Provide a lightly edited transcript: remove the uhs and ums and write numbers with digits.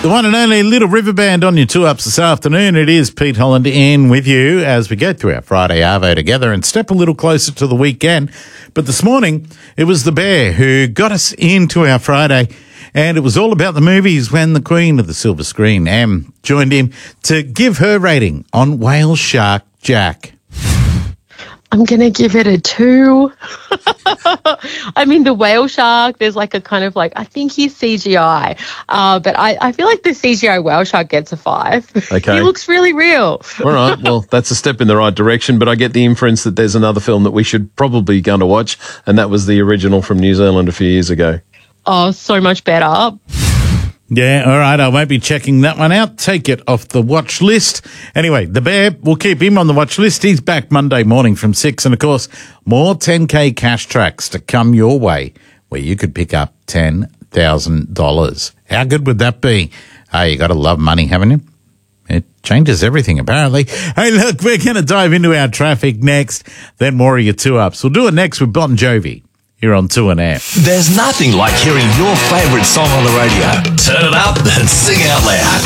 The one and only Little River Band on your 2-Ups this afternoon. It is Pete Holland in with you as we go through our Friday Arvo together and step a little closer to the weekend. But this morning, it was the Bear who got us into our Friday, and it was all about the movies when the Queen of the Silver Screen, Em, joined him to give her rating on Whale Shark Jack. I'm going to give it a 2. I mean, the whale shark, there's like a kind of like, I think he's CGI, but I feel like the CGI whale shark gets a 5. Okay. He looks really real. All right, well, that's a step in the right direction, but I get the inference that there's another film that we should probably go to watch, and that was the original from New Zealand a few years ago. Oh, so much better. Yeah, all right, I won't be checking that one out. Take it off the watch list. Anyway, the Bear, we'll keep him on the watch list. He's back Monday morning from 6. And, of course, more 10K cash tracks to come your way where you could pick up $10,000. How good would that be? Oh, you got to love money, haven't you? It changes everything, apparently. Hey, look, we're going to dive into our traffic next, then more of your 2-Ups. We'll do it next with Bon Jovi. Here on 2NF. There's nothing like hearing your favourite song on the radio. Turn it up and sing out loud.